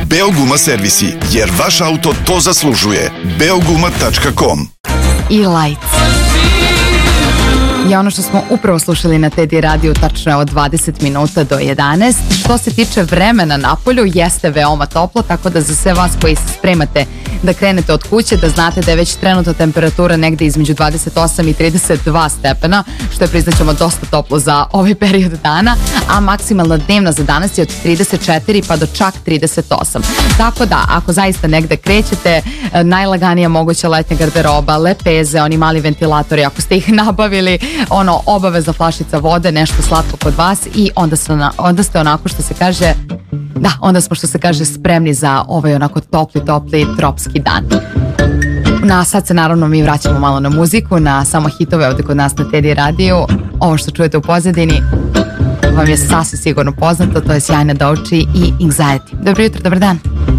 Beoguma servisi, jer vaš auto to zaslužuje. Beoguma.com. I Lights je ono što smo upravo slušali na Teddy radiju, tačno je od 20 minuta do 11. Što se tiče vremena na polju, jeste veoma toplo, tako da za sve vas koji se spremate da krenete od kuće, da znate da je već trenutno temperatura negde između 28 i 32 stepena, što je, priznaćemo, dosta toplo za ovaj period dana, a maksimalna dnevna za danas je od 34 pa do čak 38. Tako da, ako zaista negde krećete, najlaganija moguća letnja garderoba, lepeze, oni mali ventilatori, ako ste ih nabavili, obavezna flašica vode, nešto slatko kod vas i onda ste onako, što se kaže, onda smo, što se kaže, spremni za ovaj onako topli tropski dan. Sad se naravno mi vraćamo malo na muziku, na samo hitove ovde kod nas na Teddy radiju. Ovo što čujete u pozadini vam je sasvim sigurno poznato, to je Sjajna Doči i Anxiety. Dobro jutro, dobar dan.